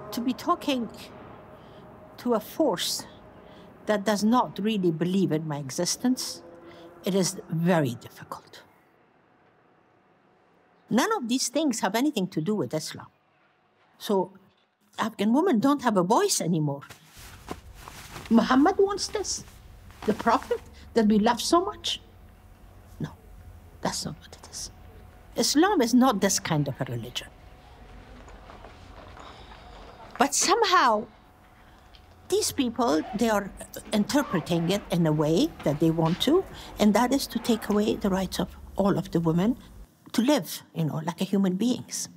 to be talking to a force that does not really believe in my existence, it is very difficult. None of these things have anything to do with Islam. So Afghan women don't have a voice anymore. Muhammad wants this. The Prophet that we love so much. No, that's not what it is. Islam is not this kind of a religion. But somehow, these people, they are interpreting it in a way that they want to, and that is to take away the rights of all of the women to live, like a human beings.